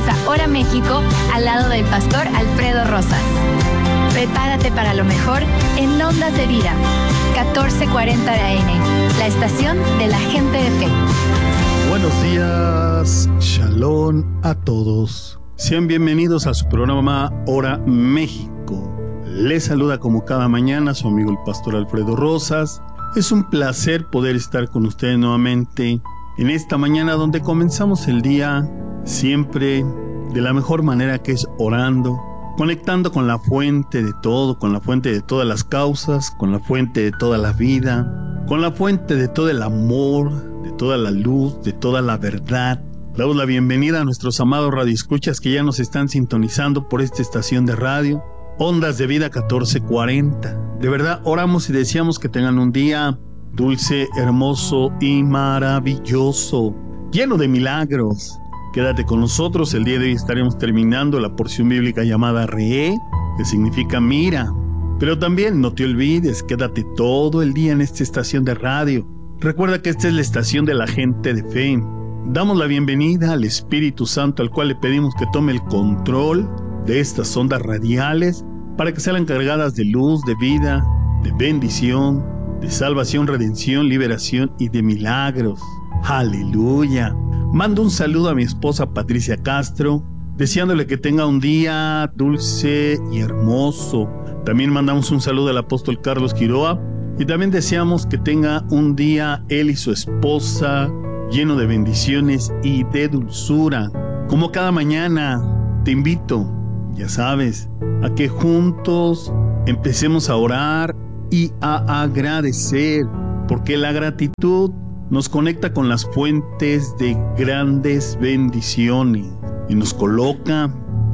comienza Hora México al lado del pastor Alfredo Rosas. Prepárate para lo mejor en Ondas de Vida, 1440 de AM, la estación de la gente de fe. Buenos días, shalom a todos. Sean bienvenidos a su programa Hora México. Les saluda como cada mañana su amigo el pastor Alfredo Rosas. Es un placer poder estar con ustedes nuevamente en esta mañana donde comenzamos el día siempre de la mejor manera, que es orando, conectando con la fuente de todo, con la fuente de todas las causas, con la fuente de toda la vida, con la fuente de todo el amor, de toda la luz, de toda la verdad. Damos la bienvenida a nuestros amados radioescuchas que ya nos están sintonizando por esta estación de radio, Ondas de Vida 1440. De verdad, oramos y deseamos que tengan un día dulce, hermoso y maravilloso, lleno de milagros. Quédate con nosotros. El día de hoy estaremos terminando la porción bíblica llamada Re, que significa mira. Pero también no te olvides, quédate todo el día en esta estación de radio. Recuerda que esta es la estación de la gente de fe. Damos la bienvenida al Espíritu Santo, al cual le pedimos que tome el control de estas ondas radiales para que sean cargadas de luz, de vida, de bendición, de salvación, redención, liberación y de milagros. ¡Aleluya! Mando un saludo a mi esposa Patricia Castro, deseándole que tenga un día dulce y hermoso. También mandamos un saludo al apóstol Carlos Quiroa y también deseamos que tenga un día él y su esposa lleno de bendiciones y de dulzura. Como cada mañana, te invito, ya sabes, a que juntos empecemos a orar y a agradecer, porque la gratitud nos conecta con las fuentes de grandes bendiciones y nos coloca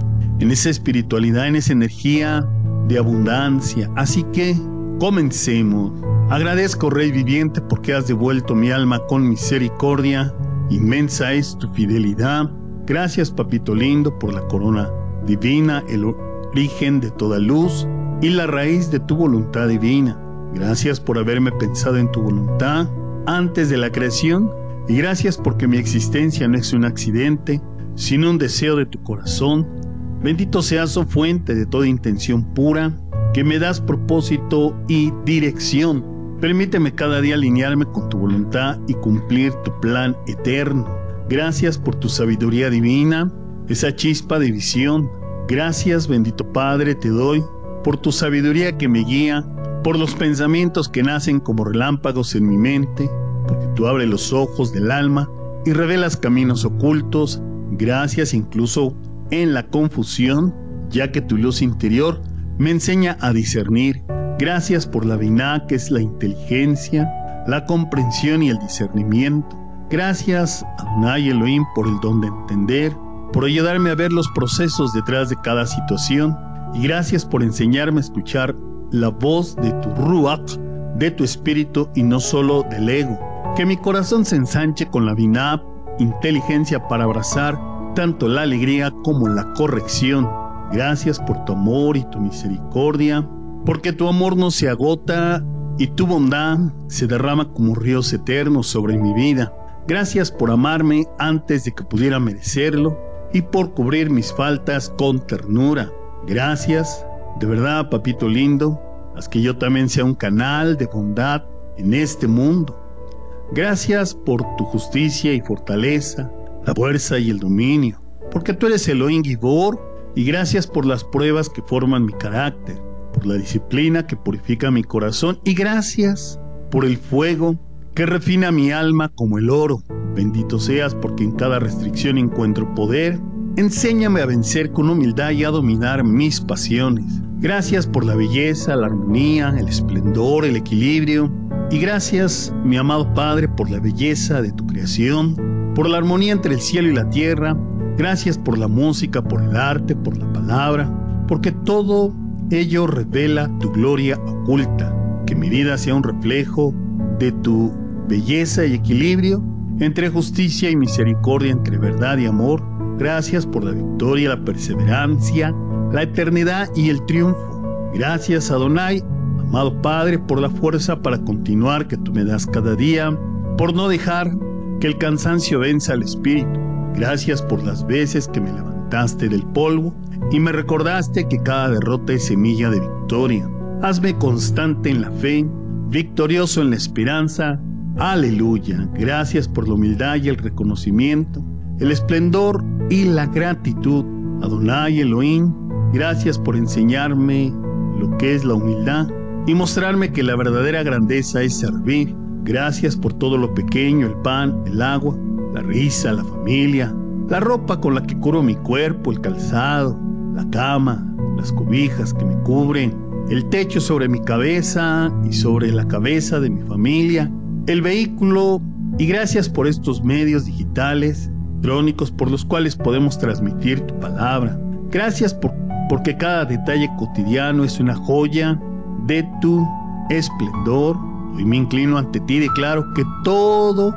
en esa espiritualidad, en esa energía de abundancia. Así que comencemos. Agradezco, Rey viviente, porque has devuelto mi alma con misericordia. Inmensa es tu fidelidad. Gracias, papito lindo, por la corona divina, el origen de toda luz y la raíz de tu voluntad divina. Gracias por haberme pensado en tu voluntad antes de la creación, y gracias porque mi existencia no es un accidente, sino un deseo de tu corazón. Bendito seas, oh fuente de toda intención pura, que me das propósito y dirección. Permíteme cada día alinearme con tu voluntad y cumplir tu plan eterno. Gracias por tu sabiduría divina, esa chispa de visión. Gracias, bendito Padre, te doy por tu sabiduría que me guía, por los pensamientos que nacen como relámpagos en mi mente, porque tú abres los ojos del alma y revelas caminos ocultos. Gracias incluso en la confusión, ya que tu luz interior me enseña a discernir. Gracias por la Biná, que es la inteligencia, la comprensión y el discernimiento. Gracias, Adonai Elohim, por el don de entender, por ayudarme a ver los procesos detrás de cada situación. Y gracias por enseñarme a escuchar la voz de tu Ruach, de tu espíritu y no solo del ego. Que mi corazón se ensanche con la Biná, inteligencia para abrazar tanto la alegría como la corrección. Gracias por tu amor y tu misericordia, porque tu amor no se agota y tu bondad se derrama como ríos eternos sobre mi vida. Gracias por amarme antes de que pudiera merecerlo y por cubrir mis faltas con ternura. Gracias, de verdad, papito lindo, haz que yo también sea un canal de bondad en este mundo. Gracias por tu justicia y fortaleza, la fuerza y el dominio, porque tú eres Elohim Gibor, y gracias por las pruebas que forman mi carácter, por la disciplina que purifica mi corazón, y gracias por el fuego que refina mi alma como el oro. Bendito seas, porque en cada restricción encuentro poder. Enséñame a vencer con humildad y a dominar mis pasiones. Gracias por la belleza, la armonía, el esplendor, el equilibrio. Y gracias, mi amado Padre, por la belleza de tu creación, por la armonía entre el cielo y la tierra. Gracias por la música, por el arte, por la palabra, porque todo ello revela tu gloria oculta. Que mi vida sea un reflejo de tu belleza y equilibrio entre justicia y misericordia, entre verdad y amor. Gracias por la victoria, la perseverancia, la eternidad y el triunfo. Gracias, Adonai, amado Padre, por la fuerza para continuar que tú me das cada día, por no dejar que el cansancio venza al espíritu. Gracias por las veces que me levanté levantaste del polvo y me recordaste que cada derrota es semilla de victoria. Hazme constante en la fe, victorioso en la esperanza. Aleluya. Gracias por la humildad y el reconocimiento, el esplendor y la gratitud. Adonai Elohim, gracias por enseñarme lo que es la humildad y mostrarme que la verdadera grandeza es servir. Gracias por todo lo pequeño, el pan, el agua, la risa, la familia, la ropa con la que cubro mi cuerpo, el calzado, la cama, las cobijas que me cubren, el techo sobre mi cabeza y sobre la cabeza de mi familia, el vehículo, y gracias por estos medios digitales, electrónicos por los cuales podemos transmitir tu palabra. Gracias porque cada detalle cotidiano es una joya de tu esplendor. Hoy me inclino ante ti y declaro que todo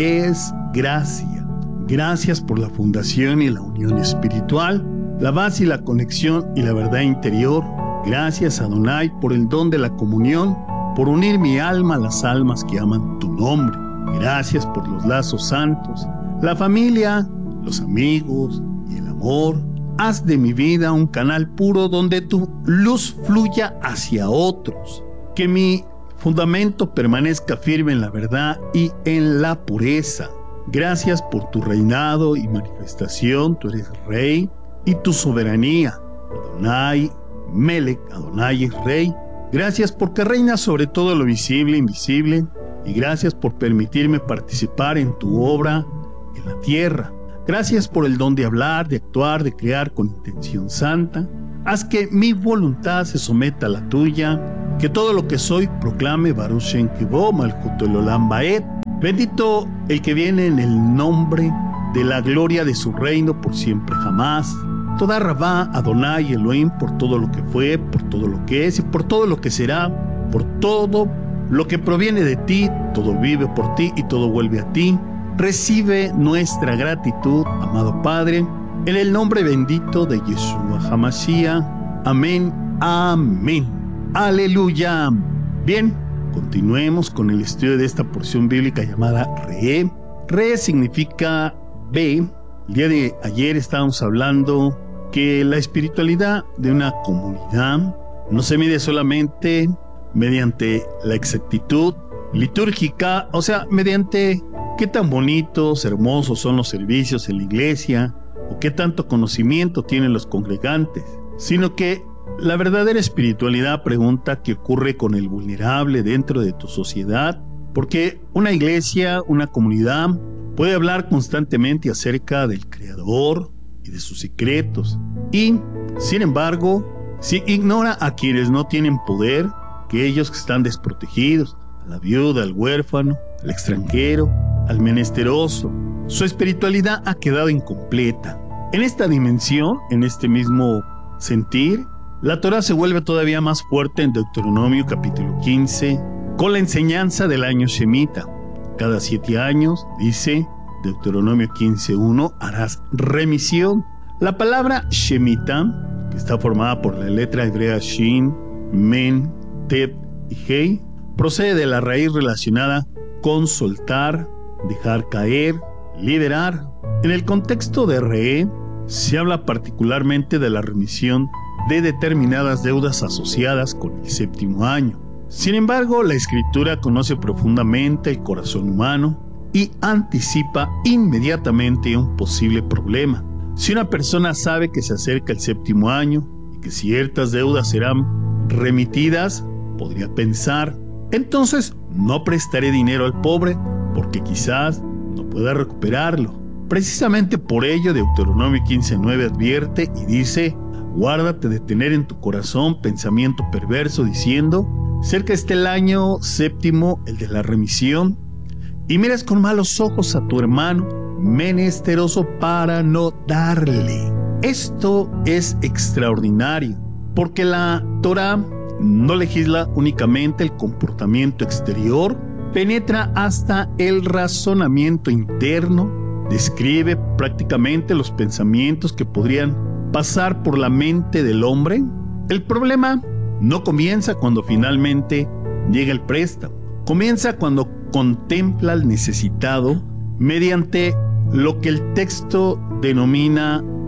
es gracia. Gracias por la fundación y la unión espiritual, la base y la conexión y la verdad interior. Gracias, Adonai, por el don de la comunión, por unir mi alma a las almas que aman tu nombre. Gracias por los lazos santos, la familia, los amigos y el amor. Haz de mi vida un canal puro donde tu luz fluya hacia otros. Que mi fundamento permanezca firme en la verdad y en la pureza. Gracias por tu reinado y manifestación. Tú eres rey y tu soberanía. Adonai Melech, Adonai es rey. Gracias porque reinas sobre todo lo visible e invisible. Y gracias por permitirme participar en tu obra en la tierra. Gracias por el don de hablar, de actuar, de crear con intención santa. Haz que mi voluntad se someta a la tuya, que todo lo que soy proclame Baruch Shem Kivó, Malchut Olam Baed. Bendito el que viene en el nombre de la gloria de su reino por siempre jamás. Toda Rabá, Adonai Elohim, por todo lo que fue, por todo lo que es y por todo lo que será, por todo lo que proviene de ti, todo vive por ti y todo vuelve a ti. Recibe nuestra gratitud, amado Padre, en el nombre bendito de Yeshua HaMashiach. Amén, amén. Aleluya. Bien, continuemos con el estudio de esta porción bíblica llamada Re. Re significa ve. El día de ayer estábamos hablando que la espiritualidad de una comunidad no se mide solamente mediante la exactitud litúrgica, o sea, mediante qué tan bonitos, hermosos son los servicios en la iglesia o qué tanto conocimiento tienen los congregantes, sino que la verdadera espiritualidad pregunta qué ocurre con el vulnerable dentro de tu sociedad, porque una iglesia, una comunidad puede hablar constantemente acerca del Creador y de sus secretos y, sin embargo, si ignora a quienes no tienen poder, aquellos que están desprotegidos, a la viuda, al huérfano, al extranjero, al menesteroso, su espiritualidad ha quedado incompleta. En esta dimensión, en este mismo sentir, la Torah se vuelve todavía más fuerte en Deuteronomio capítulo 15, con la enseñanza del año Shemitah. Cada 7 años, dice Deuteronomio 15:1, harás remisión. La palabra Shemitah, que está formada por la letra hebrea Shin, Men, Teb y Hei, procede de la raíz relacionada con soltar, dejar caer, liberar. En el contexto de Re, se habla particularmente de la remisión de determinadas deudas asociadas con el 7º año. Sin embargo, la Escritura conoce profundamente el corazón humano y anticipa inmediatamente un posible problema. Si una persona sabe que se acerca el 7º año y que ciertas deudas serán remitidas, podría pensar: entonces no prestaré dinero al pobre porque quizás no pueda recuperarlo. Precisamente por ello Deuteronomio 15:9 advierte y dice: guárdate de tener en tu corazón pensamiento perverso diciendo: cerca está el año 7º, el de la remisión, y miras con malos ojos a tu hermano menesteroso para no darle. Esto es extraordinario, porque la Torah no legisla únicamente el comportamiento exterior, penetra hasta el razonamiento interno, describe prácticamente los pensamientos que podrían pasar por la mente del hombre. El problema no comienza cuando finalmente llega el préstamo, comienza cuando contempla al necesitado mediante lo que el texto denomina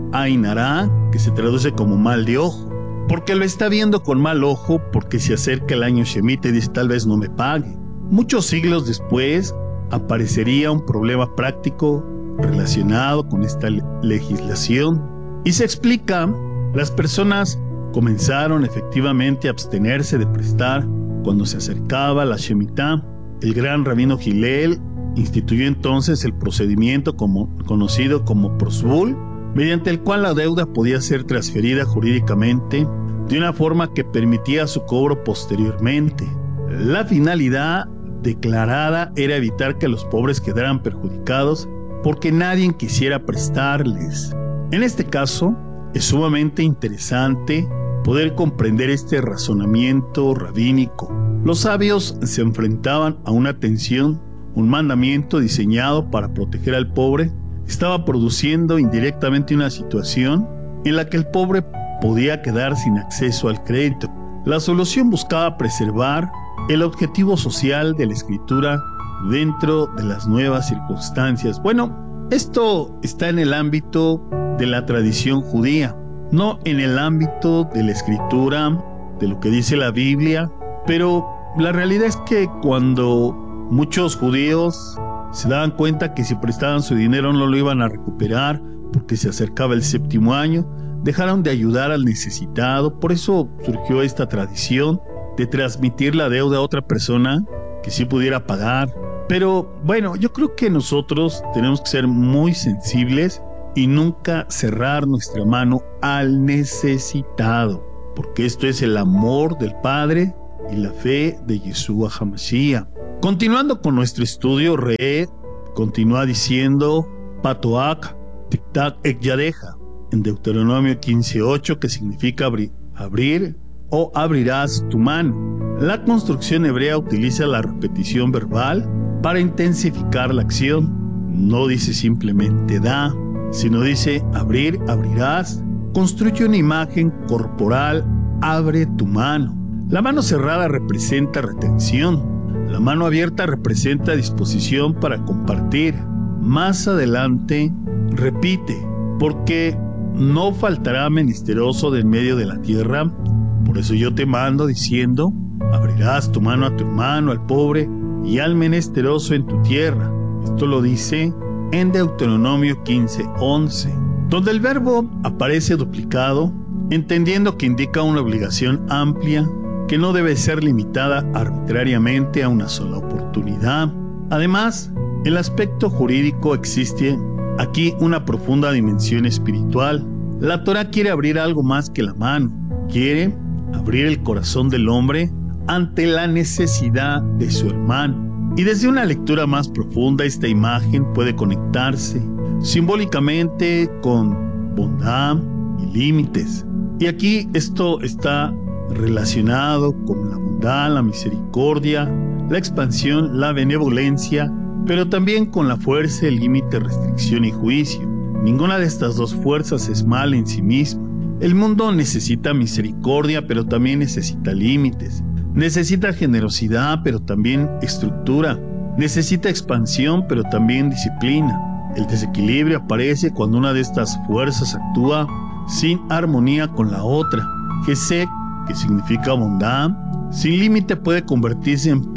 Ainara, que se traduce como mal de ojo, porque lo está viendo con mal ojo, porque se acerca el año Shemitah y dice tal vez no me pague. Muchos siglos después aparecería un problema práctico relacionado con esta legislación y se explica, las personas comenzaron efectivamente a abstenerse de prestar cuando se acercaba la Shemitah. El gran rabino Hillel instituyó entonces el procedimiento conocido como prosbul, mediante el cual la deuda podía ser transferida jurídicamente de una forma que permitía su cobro posteriormente. La finalidad declarada era evitar que los pobres quedaran perjudicados porque nadie quisiera prestarles. En este caso, es sumamente interesante poder comprender este razonamiento rabínico. Los sabios se enfrentaban a una tensión. Un mandamiento diseñado para proteger al pobre estaba produciendo indirectamente una situación en la que el pobre podía quedar sin acceso al crédito. La solución buscaba preservar el objetivo social de la escritura dentro de las nuevas circunstancias. Bueno, esto está en el ámbito de la tradición judía, no en el ámbito de la escritura, de lo que dice la Biblia, pero la realidad es que cuando muchos judíos se daban cuenta que si prestaban su dinero no lo iban a recuperar porque se acercaba el séptimo año, dejaron de ayudar al necesitado. Por eso surgió esta tradición de transmitir la deuda a otra persona que sí pudiera pagar. Pero bueno, yo creo que nosotros tenemos que ser muy sensibles y nunca cerrar nuestra mano al necesitado, porque esto es el amor del Padre y la fe de Yeshua HaMashiach. Continuando con nuestro estudio, Re continúa diciendo Patoak Tiktak Ek Yadeja en Deuteronomio 15:8, que significa abrir o abrirás tu mano. La construcción hebrea utiliza la repetición verbal para intensificar la acción. No dice simplemente da, sino dice abrir, abrirás. Construye una imagen corporal, abre tu mano. La mano cerrada representa retención. La mano abierta representa disposición para compartir. Más adelante repite, porque no faltará menesteroso del medio de la tierra. Por eso yo te mando diciendo, abrirás tu mano a tu hermano, al pobre y al menesteroso en tu tierra. Esto lo dice en Deuteronomio 15:11, donde el verbo aparece duplicado, entendiendo que indica una obligación amplia que no debe ser limitada arbitrariamente a una sola oportunidad. Además, el aspecto jurídico existe aquí una profunda dimensión espiritual. La Torah quiere abrir algo más que la mano, quiere abrir el corazón del hombre ante la necesidad de su hermano. Y desde una lectura más profunda, esta imagen puede conectarse simbólicamente con bondad y límites. Y aquí esto está relacionado con la bondad, la misericordia, la expansión, la benevolencia, pero también con la fuerza, el límite, restricción y juicio. Ninguna de estas dos fuerzas es mala en sí misma. El mundo necesita misericordia, pero también necesita límites. Necesita generosidad, pero también estructura. Necesita expansión, pero también disciplina. El desequilibrio aparece cuando una de estas fuerzas actúa sin armonía con la otra. Gesed, que significa bondad, sin límite puede convertirse en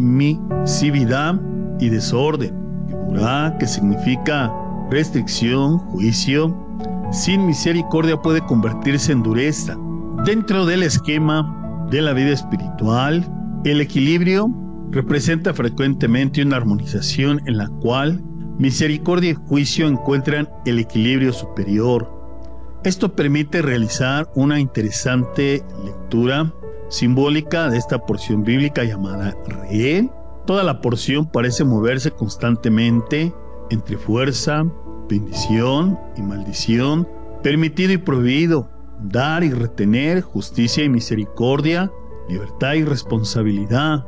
permisividad y desorden. Geburah, que significa restricción, juicio, sin misericordia puede convertirse en dureza. Dentro del esquema de la vida espiritual, el equilibrio representa frecuentemente una armonización en la cual misericordia y juicio encuentran el equilibrio superior. Esto permite realizar una interesante lectura simbólica de esta porción bíblica llamada Re. Toda la porción parece moverse constantemente entre fuerza, bendición y maldición, permitido y prohibido, dar y retener, justicia y misericordia, libertad y responsabilidad.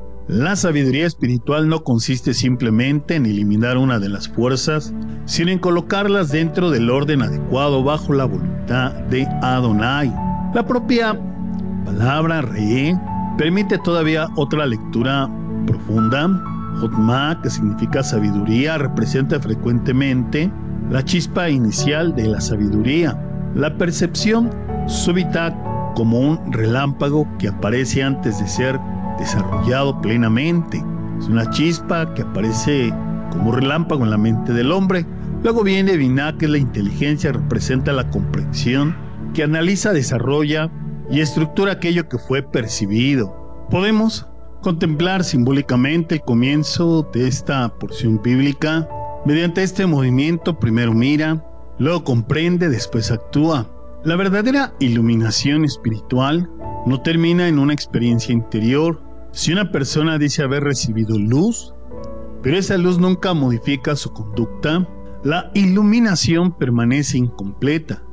La sabiduría espiritual no consiste simplemente en eliminar una de las fuerzas, sino en colocarlas dentro del orden adecuado bajo la voluntad de Adonai. La propia palabra Re permite todavía otra lectura profunda. Jotma, que significa sabiduría, representa frecuentemente la chispa inicial de la sabiduría, la percepción súbita como un relámpago que aparece antes de ser desarrollado plenamente. Es una chispa que aparece como un relámpago en la mente del hombre. Luego viene Binah, que es la inteligencia, representa la comprensión, que analiza, desarrolla y estructura aquello que fue percibido. Podemos contemplar simbólicamente el comienzo de esta porción bíblica. Mediante este movimiento, primero mira, luego comprende, después actúa. La verdadera iluminación espiritual no termina en una experiencia interior. Si una persona dice haber recibido luz, pero esa luz nunca modifica su conducta, la iluminación permanece incompleta.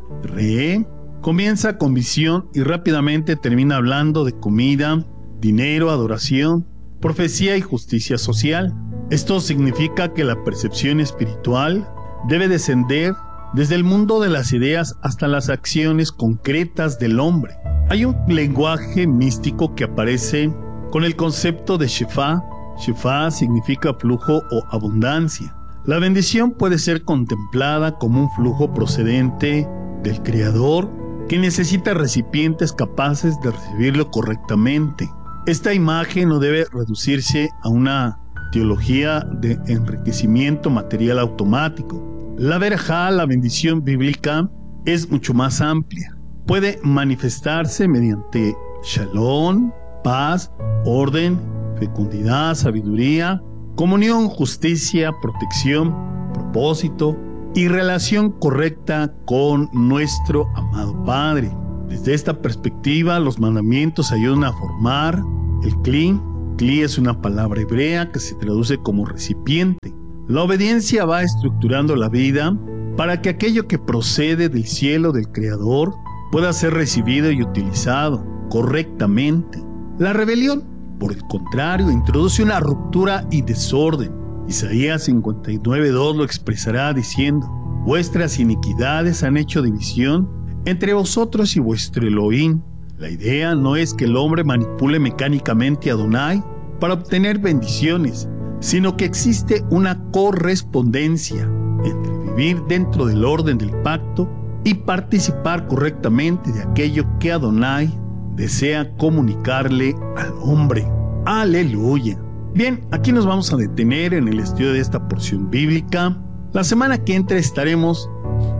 Comienza con visión y rápidamente termina hablando de comida, dinero, adoración, profecía y justicia social. Esto significa que la percepción espiritual debe descender desde el mundo de las ideas hasta las acciones concretas del hombre. Hay un lenguaje místico que aparece con el concepto de Shefá. Shefá significa flujo o abundancia. La bendición puede ser contemplada como un flujo procedente del Creador que necesita recipientes capaces de recibirlo correctamente. Esta imagen no debe reducirse a una teología de enriquecimiento material automático. La verajá, la bendición bíblica, es mucho más amplia. Puede manifestarse mediante shalom, paz, orden, fecundidad, sabiduría, comunión, justicia, protección, propósito y relación correcta con nuestro amado Padre. Desde esta perspectiva, los mandamientos ayudan a formar el Kli. Kli es una palabra hebrea que se traduce como recipiente. La obediencia va estructurando la vida para que aquello que procede del cielo del Creador pueda ser recibido y utilizado correctamente. La rebelión, por el contrario, introduce una ruptura y desorden. Isaías 59:2 lo expresará diciendo: vuestras iniquidades han hecho división entre vosotros y vuestro Elohim. La idea no es que el hombre manipule mecánicamente a Adonai para obtener bendiciones, sino que existe una correspondencia entre vivir dentro del orden del pacto y participar correctamente de aquello que Adonai desea comunicarle al hombre. ¡Aleluya! Bien, aquí nos vamos a detener en el estudio de esta porción bíblica. La semana que entra estaremos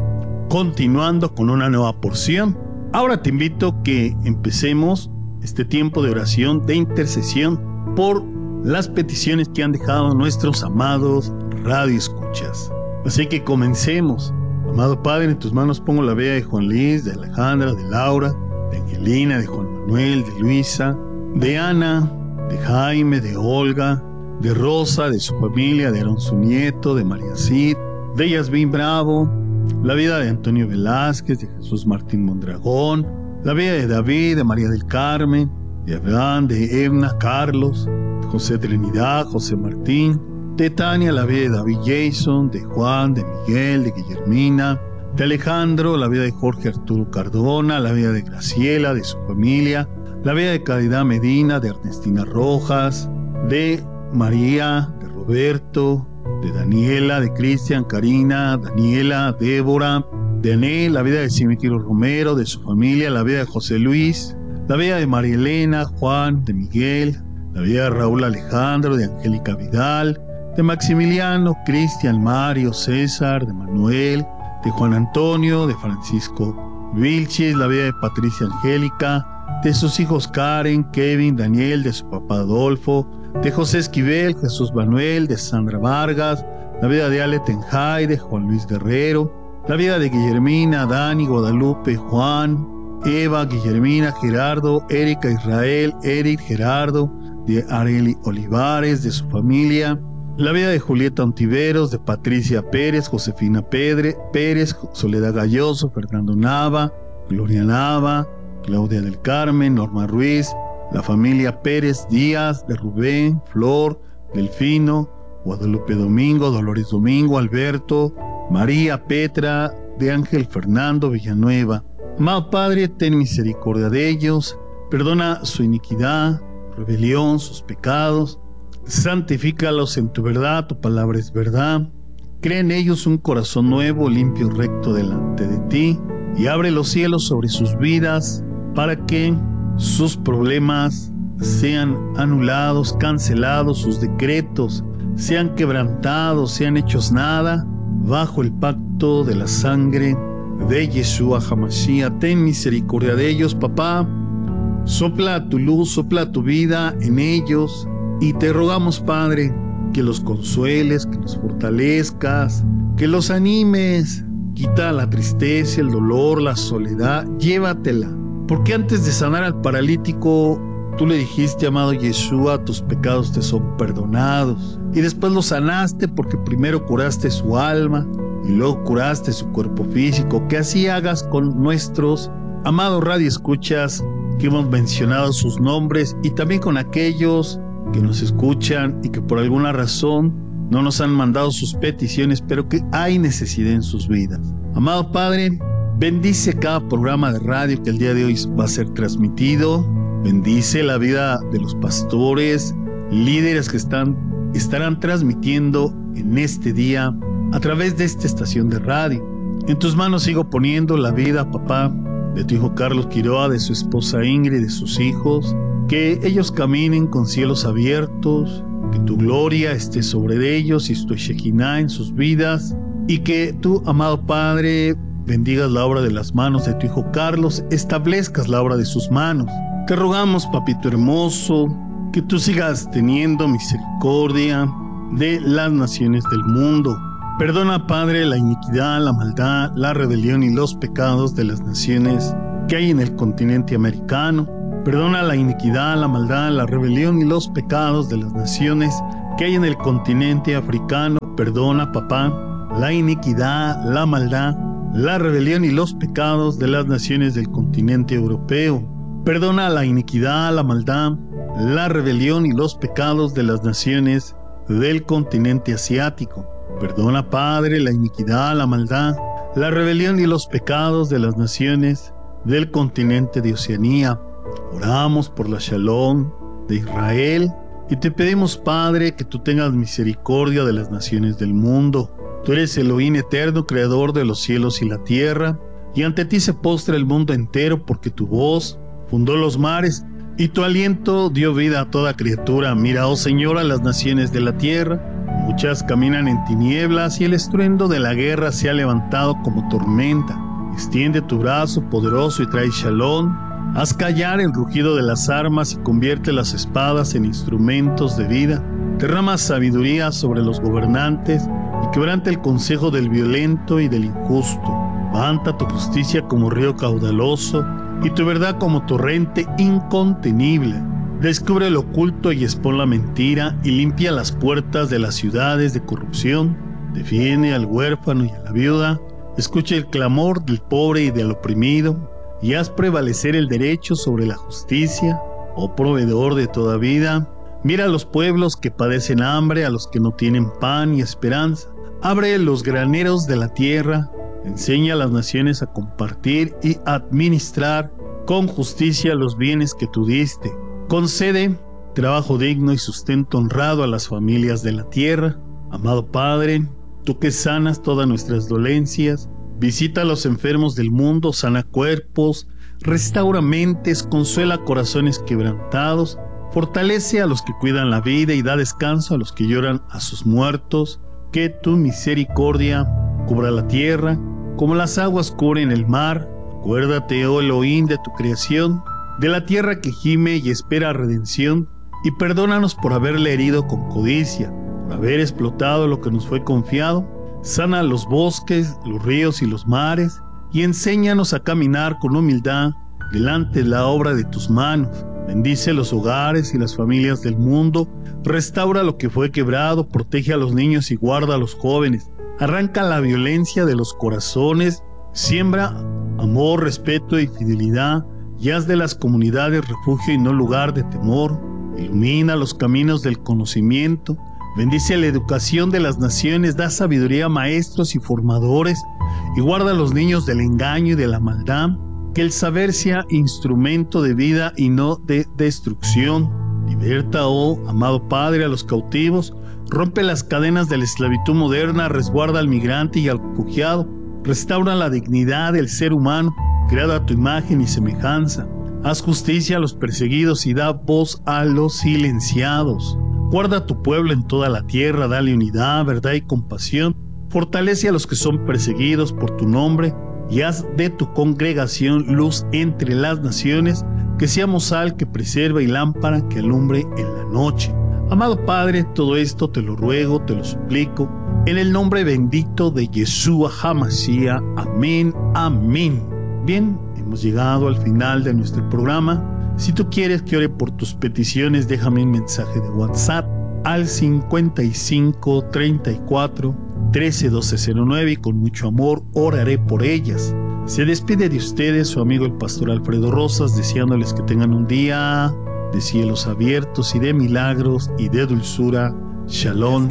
continuando con una nueva porción. Ahora te invito a que empecemos este tiempo de oración, de intercesión por las peticiones que han dejado nuestros amados radioescuchas. Así que comencemos. Amado Padre, en tus manos pongo la vida de Juan Luis, de Alejandra, de Laura, de Angelina, de Juan Manuel, de Luisa, de Ana, de Jaime, de Olga, de Rosa, de su familia, de Aaron su nieto, de María Cid, de Yasmín Bravo, la vida de Antonio Velázquez, de Jesús Martín Mondragón, la vida de David, de María del Carmen, de Abraham, de Evna, Carlos, de José Trinidad, José Martín, de Tania, la vida de David Jason, de Juan, de Miguel, de Guillermina, de Alejandro, la vida de Jorge Arturo Cardona, la vida de Graciela, de su familia, la vida de Caridad Medina, de Ernestina Rojas, de María, de Roberto, de Daniela, de Cristian, Karina, Daniela, Débora, de Anel, la vida de Simitiro Romero, de su familia, la vida de José Luis, la vida de María Elena, Juan, de Miguel, la vida de Raúl Alejandro, de Angélica Vidal, de Maximiliano, Cristian, Mario, César, de Manuel, de Juan Antonio, de Francisco Vilchis, la vida de Patricia Angélica, de sus hijos Karen, Kevin, Daniel, de su papá Adolfo, de José Esquivel, Jesús Manuel, de Sandra Vargas, la vida de Ale Tenjay, de Juan Luis Guerrero, la vida de Guillermina, Dani, Guadalupe, Juan, Eva, Guillermina, Gerardo, Erika, Israel, Eric, Gerardo, de Areli Olivares, de su familia, la vida de Julieta Ontiveros, de Patricia Pérez, Josefina Pérez, Soledad Galloso, Fernando Nava, Gloria Nava, Claudia del Carmen, Norma Ruiz, la familia Pérez Díaz, de Rubén, Flor, Delfino, Guadalupe Domingo, Dolores Domingo, Alberto, María Petra, de Ángel Fernando Villanueva. Amado Padre, ten misericordia de ellos, perdona su iniquidad, rebelión, sus pecados, santifícalos en tu verdad, tu palabra es verdad. Crea en ellos un corazón nuevo, limpio y recto delante de ti, y abre los cielos sobre sus vidas para que sus problemas sean anulados, cancelados, sus decretos sean quebrantados, sean hechos nada, bajo el pacto de la sangre de Yeshua HaMashiach. Ten misericordia de ellos, papá. Sopla tu luz, sopla tu vida en ellos, y te rogamos, Padre, que los consueles, que los fortalezcas, que los animes. Quita la tristeza, el dolor, la soledad, llévatela. Porque antes de sanar al paralítico, tú le dijiste, amado Yeshua, tus pecados te son perdonados. Y después lo sanaste porque primero curaste su alma y luego curaste su cuerpo físico. Que así hagas con nuestros amados radioescuchas que hemos mencionado sus nombres, y también con aquellos que nos escuchan y que por alguna razón no nos han mandado sus peticiones, pero que hay necesidad en sus vidas. Amado Padre, bendice cada programa de radio que el día de hoy va a ser transmitido. Bendice la vida de los pastores, líderes que estarán transmitiendo en este día a través de esta estación de radio. En tus manos sigo poniendo la vida, papá, de tu hijo Carlos Quiroa, de su esposa Ingrid, de sus hijos. Que ellos caminen con cielos abiertos, que tu gloria esté sobre ellos y tu Shekinah en sus vidas, y que tú, amado Padre, bendigas la obra de las manos de tu hijo Carlos, establezcas la obra de sus manos. Te rogamos, papito hermoso, que tú sigas teniendo misericordia de las naciones del mundo. Perdona, Padre, la iniquidad, la maldad, la rebelión y los pecados de las naciones que hay en el continente americano. Perdona la iniquidad, la maldad, la rebelión y los pecados de las naciones que hay en el continente africano. Perdona, papá, la iniquidad, la maldad, la rebelión y los pecados de las naciones del continente europeo. Perdona la iniquidad, la maldad, la rebelión y los pecados de las naciones del continente asiático. Perdona, Padre, la iniquidad, la maldad, la rebelión y los pecados de las naciones del continente de Oceanía. Oramos por la Shalom de Israel y te pedimos, Padre, que tú tengas misericordia de las naciones del mundo. Tú eres Elohim eterno, creador de los cielos y la tierra, y ante ti se postra el mundo entero, porque tu voz fundó los mares y tu aliento dio vida a toda criatura. Mira, oh Señor, a las naciones de la tierra. Muchas caminan en tinieblas y el estruendo de la guerra se ha levantado como tormenta. Extiende tu brazo poderoso y trae Shalom. Haz callar el rugido de las armas y convierte las espadas en instrumentos de vida. Derrama sabiduría sobre los gobernantes y quebranta el consejo del violento y del injusto. Levanta tu justicia como río caudaloso y tu verdad como torrente incontenible. Descubre el oculto y expón la mentira y limpia las puertas de las ciudades de corrupción. Defiende al huérfano y a la viuda. Escucha el clamor del pobre y del oprimido, y haz prevalecer el derecho sobre la justicia, oh proveedor de toda vida. Mira a los pueblos que padecen hambre, a los que no tienen pan y esperanza. Abre los graneros de la tierra, enseña a las naciones a compartir y administrar con justicia los bienes que tú diste. Concede trabajo digno y sustento honrado a las familias de la tierra. Amado Padre, tú que sanas todas nuestras dolencias, visita a los enfermos del mundo, sana cuerpos, restaura mentes, consuela corazones quebrantados, fortalece a los que cuidan la vida y da descanso a los que lloran a sus muertos. Que tu misericordia cubra la tierra, como las aguas cubren el mar. Acuérdate, oh Elohim, de tu creación, de la tierra que gime y espera redención, y perdónanos por haberle herido con codicia, por haber explotado lo que nos fue confiado. Sana los bosques, los ríos y los mares, y enséñanos a caminar con humildad delante de la obra de tus manos. Bendice los hogares y las familias del mundo, restaura lo que fue quebrado, protege a los niños y guarda a los jóvenes. Arranca la violencia de los corazones, siembra amor, respeto y fidelidad, y haz de las comunidades refugio y no lugar de temor. Ilumina los caminos del conocimiento, bendice la educación de las naciones, da sabiduría a maestros y formadores, y guarda a los niños del engaño y de la maldad. Que el saber sea instrumento de vida y no de destrucción. Liberta, oh amado Padre, a los cautivos, rompe las cadenas de la esclavitud moderna, resguarda al migrante y al refugiado, restaura la dignidad del ser humano, creado a tu imagen y semejanza. Haz justicia a los perseguidos y da voz a los silenciados. Guarda a tu pueblo en toda la tierra, dale unidad, verdad y compasión. Fortalece a los que son perseguidos por tu nombre y haz de tu congregación luz entre las naciones, que seamos sal que preserva y lámpara que alumbre en la noche. Amado Padre, todo esto te lo ruego, te lo suplico, en el nombre bendito de Yeshua HaMashiach. Amén, amén. Bien, hemos llegado al final de nuestro programa. Si tú quieres que ore por tus peticiones, déjame un mensaje de WhatsApp al 55 34 13 12 09 y con mucho amor oraré por ellas. Se despide de ustedes su amigo el pastor Alfredo Rosas, deseándoles que tengan un día de cielos abiertos y de milagros y de dulzura. Shalom.